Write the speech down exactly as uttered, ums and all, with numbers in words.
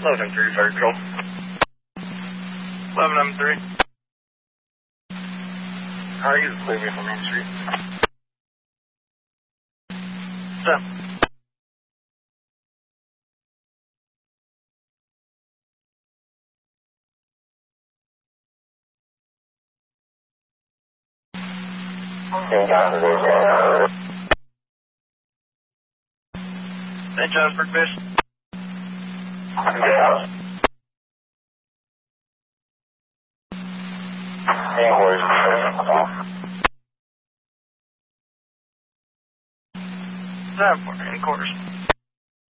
eleven three, fire control. eleven M three. Alright, you just leave me from Main Street. Seven. Saint Johnsburg Fish. Yeah. Seven four, in quarters.